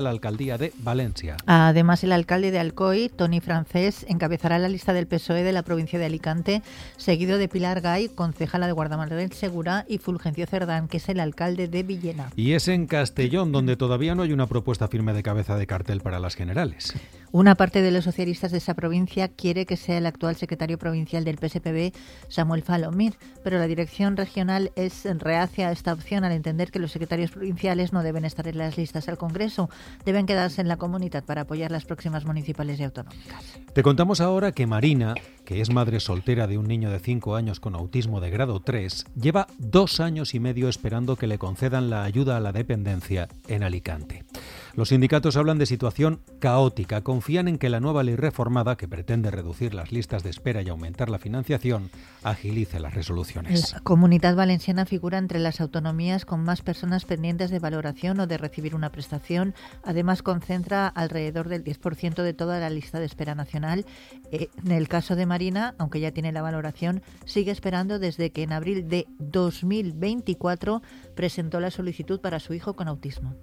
la alcaldía de Valencia. Además, el alcalde de Alcoy, Toni Francés, encabezará la lista del PSOE de la provincia de Alicante, seguido de Pilar Gay, concejala de Guardamar del Segura, y Fulgencio Cerdán, que es el alcalde de Villena. Y es en Castellón donde todavía no hay una propuesta firme de cabeza de cartel para las generales. Una parte de los socialistas de esa provincia quiere que sea el actual secretario provincial del PSPB, Samuel Falomir, pero la dirección regional es reacia a esta opción al entender que los secretarios provinciales no deben estar en las listas al Congreso, deben quedarse en la comunidad para apoyar las próximas municipales y autonómicas. Te contamos ahora que Marina, que es madre soltera de un niño de 5 años con autismo de grado 3, lleva 2 años y medio esperando que le concedan la ayuda a la dependencia en Alicante. Los sindicatos hablan de situación caótica, confían en que la nueva ley reformada, que pretende reducir las listas de espera y aumentar la financiación, agilice las resoluciones. La Comunidad Valenciana figura entre las autonomías con más personas pendientes de valoración o de recibir una prestación. Además, concentra alrededor del 10% de toda la lista de espera nacional. En el caso de Marina, aunque ya tiene la valoración, sigue esperando desde que en abril de 2024 presentó la solicitud para su hijo con autismo.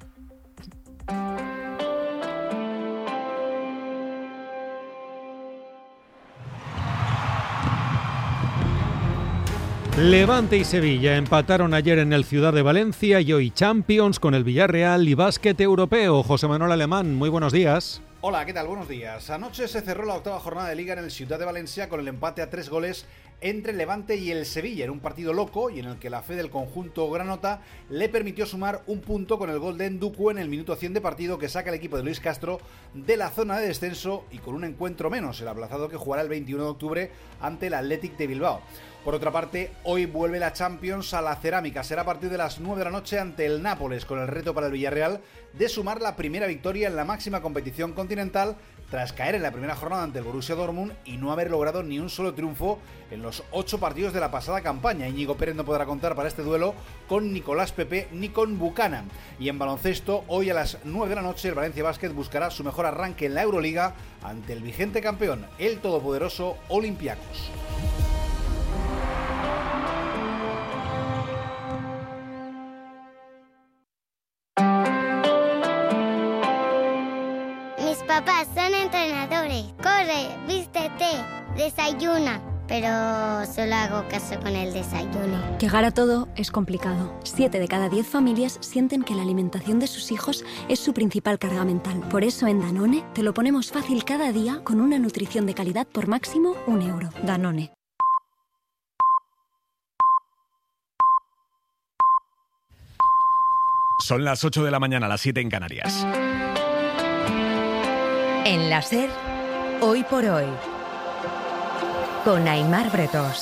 Levante y Sevilla empataron ayer en el Ciudad de Valencia y hoy Champions con el Villarreal y básquet europeo. José Manuel Alemán, muy buenos días. Hola, ¿qué tal? Buenos días. Anoche se cerró la octava jornada de Liga en el Ciudad de Valencia con el empate a 3 goles entre el Levante y el Sevilla, en un partido loco y en el que la fe del conjunto granota le permitió sumar un punto con el gol de Nduku en el minuto 100 de partido que saca el equipo de Luis Castro de la zona de descenso y con un encuentro menos, el aplazado que jugará el 21 de octubre ante el Athletic de Bilbao. Por otra parte, hoy vuelve la Champions a la cerámica. Será a partir de las 9 de la noche ante el Nápoles, con el reto para el Villarreal de sumar la primera victoria en la máxima competición continental tras caer en la primera jornada ante el Borussia Dortmund y no haber logrado ni un solo triunfo en los 8 partidos de la pasada campaña. Íñigo Pérez no podrá contar para este duelo con Nicolás Pepe ni con Buchanan. Y en baloncesto, hoy a las 9 de la noche el Valencia Basket buscará su mejor arranque en la Euroliga ante el vigente campeón, el todopoderoso Olympiacos. Papás son entrenadores. Corre, vístete, desayuna. Pero solo hago caso con el desayuno. Llegar a todo es complicado. 7 de cada 10 familias sienten que la alimentación de sus hijos es su principal carga mental. Por eso en Danone te lo ponemos fácil cada día con una nutrición de calidad por máximo €1. Danone. Son las 8 de la mañana, las 7 en Canarias. En la SER, Hoy por Hoy, con Aimar Bretos.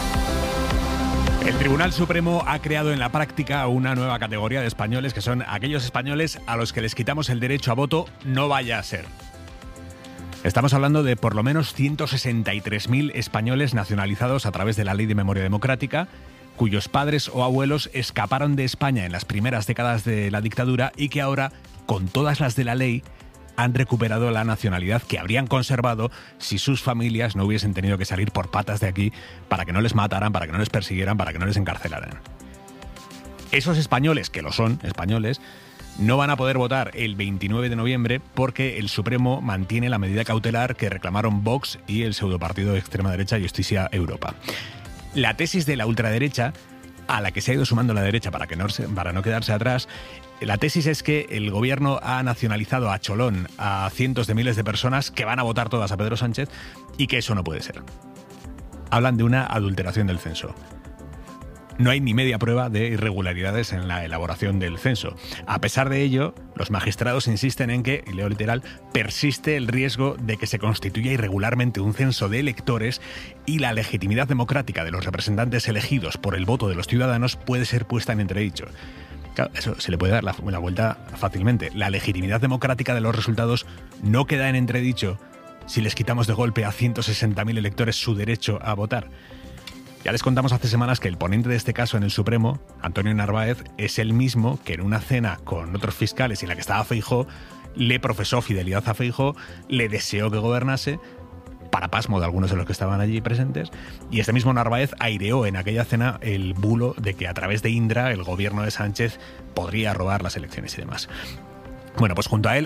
El Tribunal Supremo ha creado en la práctica una nueva categoría de españoles que son aquellos españoles a los que les quitamos el derecho a voto, no vaya a ser. Estamos hablando de por lo menos 163.000 españoles nacionalizados a través de la Ley de Memoria Democrática, cuyos padres o abuelos escaparon de España en las primeras décadas de la dictadura y que ahora, con todas las de la ley, han recuperado la nacionalidad que habrían conservado si sus familias no hubiesen tenido que salir por patas de aquí para que no les mataran, para que no les persiguieran, para que no les encarcelaran. Esos españoles, que lo son españoles, no van a poder votar el 29 de noviembre porque el Supremo mantiene la medida cautelar que reclamaron Vox y el pseudopartido de extrema derecha Justicia Europa. La tesis de la ultraderecha, a la que se ha ido sumando la derecha para no quedarse atrás, la tesis es que el gobierno ha nacionalizado a cholón a cientos de miles de personas que van a votar todas a Pedro Sánchez y que eso no puede ser. Hablan de una adulteración del censo. No hay ni media prueba de irregularidades en la elaboración del censo. A pesar de ello, los magistrados insisten en que, y leo literal, persiste el riesgo de que se constituya irregularmente un censo de electores y la legitimidad democrática de los representantes elegidos por el voto de los ciudadanos puede ser puesta en entredicho. Claro, eso se le puede dar la vuelta fácilmente. La legitimidad democrática de los resultados no queda en entredicho si les quitamos de golpe a 160.000 electores su derecho a votar. Ya les contamos hace semanas que el ponente de este caso en el Supremo, Antonio Narváez, es el mismo que en una cena con otros fiscales en la que estaba Feijóo, le profesó fidelidad a Feijóo, le deseó que gobernase, para pasmo de algunos de los que estaban allí presentes, y este mismo Narváez aireó en aquella cena el bulo de que a través de Indra el gobierno de Sánchez podría robar las elecciones y demás. Bueno, pues junto a él